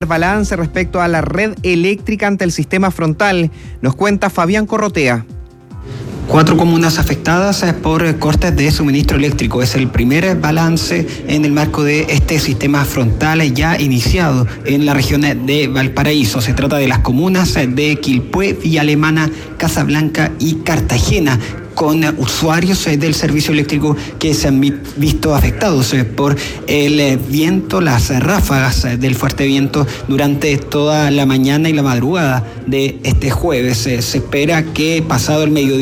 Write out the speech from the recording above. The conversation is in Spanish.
Balance respecto a la red eléctrica ante el sistema frontal. Nos cuenta Fabián Corrotea. 4 comunas afectadas por cortes de suministro eléctrico. Es el primer balance en el marco de este sistema frontal ya iniciado en la región de Valparaíso. Se trata de las comunas de Quilpué, Villa Alemana, Casablanca y Cartagena, con usuarios del servicio eléctrico que se han visto afectados por el viento, las ráfagas del fuerte viento durante toda la mañana y la madrugada de este jueves. Se espera que pasado el mediodía